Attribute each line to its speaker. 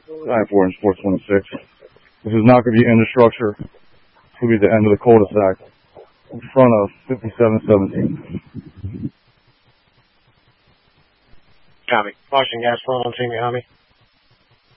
Speaker 1: 94 and 426. This is not going to be in the structure. It's going to be the end of the cul-de-sac in front of 5717.
Speaker 2: Copy. Washington Gas, 112, you, Tommy.